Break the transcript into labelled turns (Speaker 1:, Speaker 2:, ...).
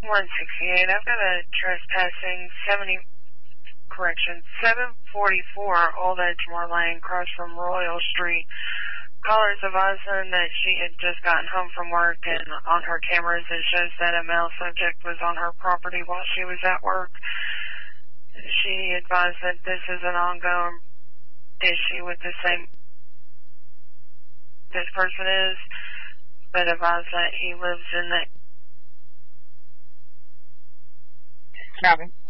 Speaker 1: 168. I've got a trespassing 744 Old Edgemore Lane, across from Royal Street. Caller's advising that she had just gotten home from work, and on her cameras it shows that a male subject was on her property while she was at work. She advised that this is an ongoing issue with this person is, but advised that he lives in that.
Speaker 2: Copy.